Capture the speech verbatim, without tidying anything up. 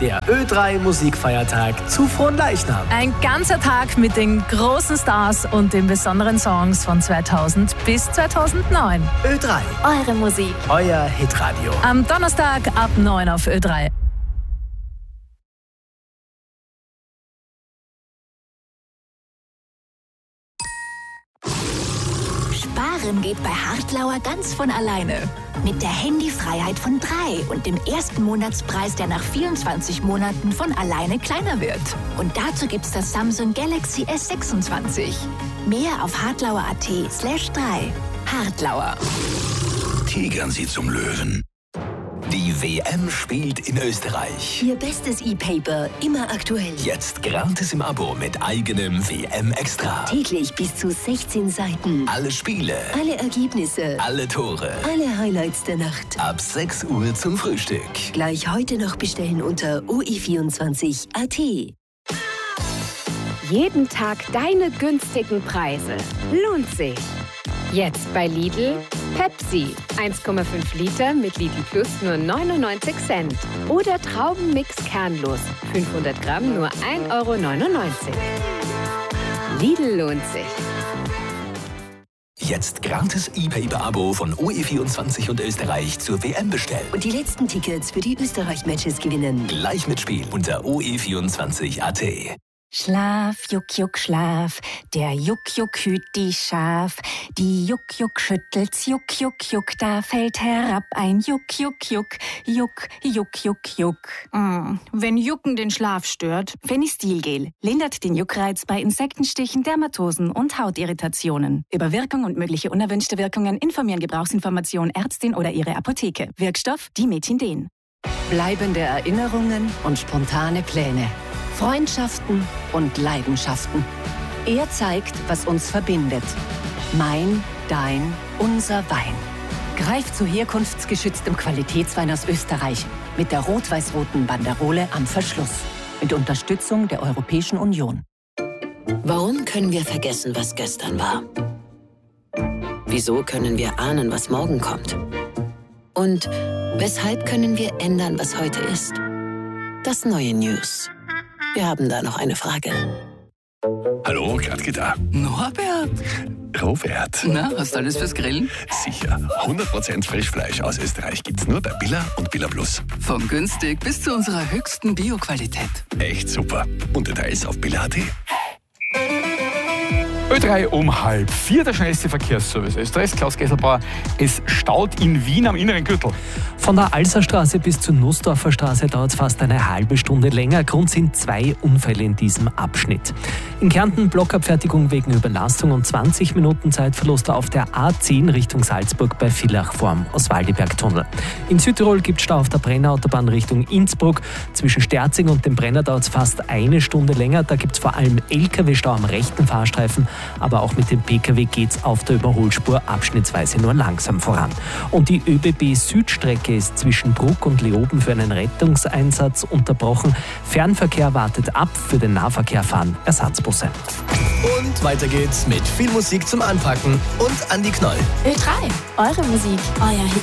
der Ö drei Musikfeiertag zu Fronleichnam. Ein ganzer Tag mit den großen Stars und den besonderen Songs von zweitausend bis zweitausendneun. Ö drei. Eure Musik. Euer Hitradio. Am Donnerstag ab neun auf Ö drei. Sparen geht bei Hartlauer ganz von alleine. Mit der Handyfreiheit von drei und dem ersten Monatspreis, der nach vierundzwanzig Monaten von alleine kleiner wird. Und dazu gibt's das Samsung Galaxy S sechsundzwanzig. Mehr auf hartlauer.at slash drei. Hartlauer. Tigern Sie zum Löwen. Die W M spielt in Österreich. Ihr bestes E-Paper, immer aktuell. Jetzt gratis im Abo mit eigenem W M-Extra. Täglich bis zu sechzehn Seiten. Alle Spiele. Alle Ergebnisse. Alle Tore. Alle Highlights der Nacht. Ab sechs Uhr zum Frühstück. Gleich heute noch bestellen unter o e vierundzwanzig punkt a t. Jeden Tag deine günstigen Preise. Lohnt sich. Jetzt bei Lidl Pepsi. eins Komma fünf Liter mit Lidl Plus nur neunundneunzig Cent. Oder Traubenmix kernlos. fünfhundert Gramm nur ein Euro neunundneunzig. Lidl lohnt sich. Jetzt gratis E-Paper-Abo von O E vierundzwanzig und Österreich zur W M bestellen. Und die letzten Tickets für die Österreich-Matches gewinnen. Gleich mitspielen unter o e vierundzwanzig punkt a t. Schlaf, Juck, Juck, Schlaf, der Juck, Juck hüt die Schaf. Die Juck, Juck schüttelt's, Juck, Juck, Juck, da fällt herab ein Juck, Juck, Juck, Juck, Juck, Juck, Juck. Mm, wenn Jucken den Schlaf stört, Fenistilgel lindert den Juckreiz bei Insektenstichen, Dermatosen und Hautirritationen. Über Wirkung und mögliche unerwünschte Wirkungen informieren Gebrauchsinformation Ärztin oder ihre Apotheke. Wirkstoff Dimetindin. Bleibende Erinnerungen und spontane Pläne. Freundschaften und Leidenschaften. Er zeigt, was uns verbindet. Mein, dein, unser Wein. Greif zu herkunftsgeschütztem Qualitätswein aus Österreich mit der rot-weiß-roten Banderole am Verschluss. Mit Unterstützung der Europäischen Union. Warum können wir vergessen, was gestern war? Wieso können wir ahnen, was morgen kommt? Und weshalb können wir ändern, was heute ist? Das neue News. Wir haben da noch eine Frage. Hallo, Gradke da. Norbert? Robert. Na, hast du alles fürs Grillen? Sicher. hundert Prozent Frischfleisch aus Österreich gibt's nur bei Billa und Billa Plus. Von günstig bis zu unserer höchsten Bio-Qualität. Echt super. Und Details auf billa punkt a t. Ö drei um halb vier, der schnellste Verkehrsservice Österreichs. Klaus Gesselbauer, es staut in Wien am inneren Gürtel. Von der Alserstraße bis zur Nussdorfer Straße dauert es fast eine halbe Stunde länger. Grund sind zwei Unfälle in diesem Abschnitt. In Kärnten Blockabfertigung wegen Überlastung und zwanzig Minuten Zeitverlust auf der A zehn Richtung Salzburg bei Villach vorm Oswaldiberg-Tunnel. In Südtirol gibt es Stau auf der Brennerautobahn Richtung Innsbruck. Zwischen Sterzing und dem Brenner dauert es fast eine Stunde länger. Da gibt es vor allem L K W-Stau am rechten Fahrstreifen. Aber auch mit dem P K W geht's auf der Überholspur abschnittsweise nur langsam voran. Und die Ö B B-Südstrecke ist zwischen Bruck und Leoben für einen Rettungseinsatz unterbrochen. Fernverkehr wartet ab, für den Nahverkehr fahren Ersatzbusse. Und weiter geht's mit viel Musik zum Anpacken und Andi Knoll. Ö drei, eure Musik, euer Hit.